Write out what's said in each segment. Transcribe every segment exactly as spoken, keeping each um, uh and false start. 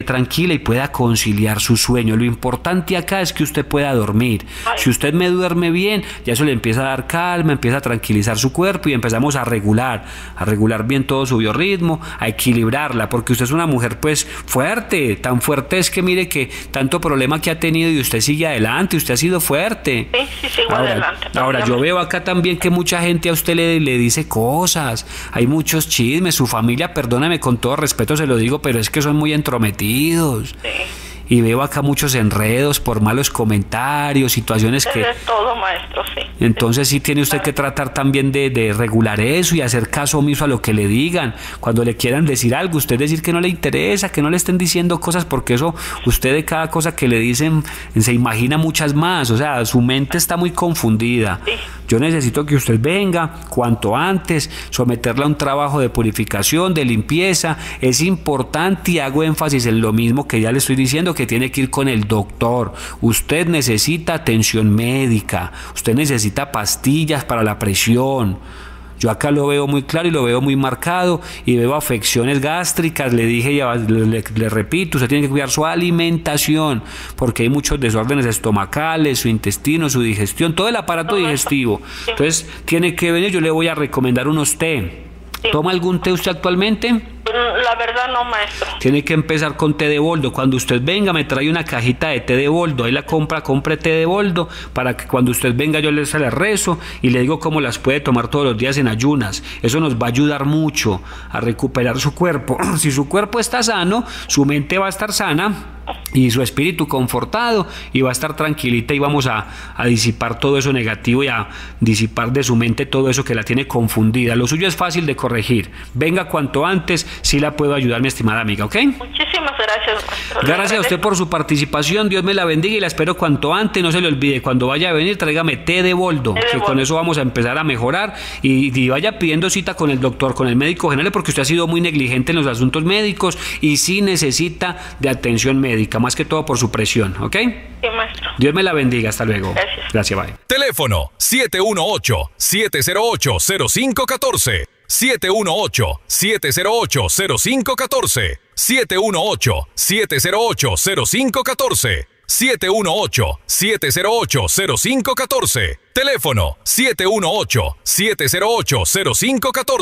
tranquila y pueda conciliar su sueño. Lo importante acá es que usted pueda dormir. Ay. Si usted me duerme bien, ya eso le empieza a dar calma, empieza a tranquilizar su cuerpo y empezamos a regular, a regular bien todo su biorritmo, a equilibrarla, porque usted es una mujer pues fuerte, tan fuerte es que mire que tanto problema que ha tenido y usted sigue adelante, usted ha sido fuerte. Sí, sí, sigo ahora, adelante. Ahora yo veo acá también que mucha gente a usted le, le dice cosas, hay muchos chismes, su familia, perdóname con todo respeto se lo digo, pero es que son muy entrometidos. Sí. Y veo acá muchos enredos por malos comentarios, situaciones que... Es de todo, maestro, sí. Entonces sí tiene usted que tratar también de, de regular eso y hacer caso omiso a lo que le digan. Cuando le quieran decir algo, usted decir que no le interesa, que no le estén diciendo cosas, porque eso, usted de cada cosa que le dicen se imagina muchas más. O sea, su mente está muy confundida. Sí. Yo necesito que usted venga cuanto antes, someterla a un trabajo de purificación, de limpieza. Es importante y hago énfasis en lo mismo que ya le estoy diciendo, que tiene que ir con el doctor. Usted necesita atención médica, usted necesita pastillas para la presión. Yo acá lo veo muy claro y lo veo muy marcado y veo afecciones gástricas. Le dije, ya le, le, le repito, usted tiene que cuidar su alimentación porque hay muchos desórdenes estomacales, su intestino, su digestión, todo el aparato digestivo. Entonces tiene que venir, yo le voy a recomendar unos té. ¿Toma algún té usted actualmente? La verdad no, maestro. Tiene que empezar con té de boldo. Cuando usted venga me trae una cajita de té de boldo. Ahí la compra, compre té de boldo para que cuando usted venga yo le se la rezo y le digo cómo las puede tomar todos los días en ayunas. Eso nos va a ayudar mucho a recuperar su cuerpo. Si su cuerpo está sano, su mente va a estar sana y su espíritu confortado y va a estar tranquilita y vamos a, a disipar todo eso negativo y a disipar de su mente todo eso que la tiene confundida. Lo suyo es fácil de corregir. Venga cuanto antes, sí la puedo ayudar, mi estimada amiga, ¿ok? Muchísimas gracias, maestro. Gracias a usted por su participación, Dios me la bendiga y la espero cuanto antes, no se le olvide, cuando vaya a venir tráigame té de boldo, té de que boldo. Con eso vamos a empezar a mejorar y, y vaya pidiendo cita con el doctor, con el médico general, porque usted ha sido muy negligente en los asuntos médicos y sí necesita de atención médica, más que todo por su presión, ¿ok? Sí, maestro. Dios me la bendiga, hasta luego. Gracias. Gracias, bye. Teléfono siete uno ocho, siete cero ocho, cero cinco uno cuatro. siete uno ocho, siete cero ocho, cero cinco uno cuatro. siete uno ocho, siete cero ocho, cero cinco uno cuatro. siete uno ocho, siete cero ocho, cero cinco uno cuatro. Teléfono siete uno ocho, siete cero ocho, cero cinco uno cuatro.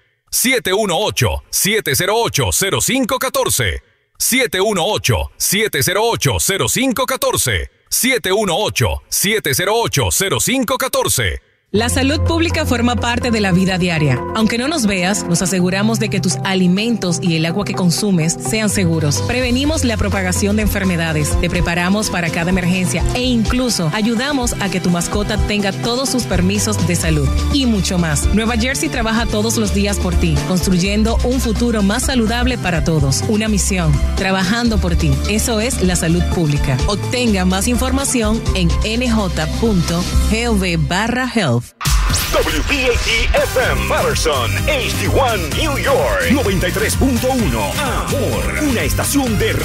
siete uno ocho, siete cero ocho, cero cinco uno cuatro. siete uno ocho, siete cero ocho, cero cinco uno cuatro. siete uno ocho, siete cero ocho, cero cinco uno cuatro. La salud pública forma parte de la vida diaria. Aunque no nos veas, nos aseguramos de que tus alimentos y el agua que consumes sean seguros. Prevenimos la propagación de enfermedades, te preparamos para cada emergencia e incluso ayudamos a que tu mascota tenga todos sus permisos de salud y mucho más. Nueva Jersey trabaja todos los días por ti, construyendo un futuro más saludable para todos. Una misión, trabajando por ti. Eso es la salud pública. Obtenga más información en nj.gov barra health. W P A T F M Patterson, H D uno New York, noventa y tres punto uno. Amor, una estación de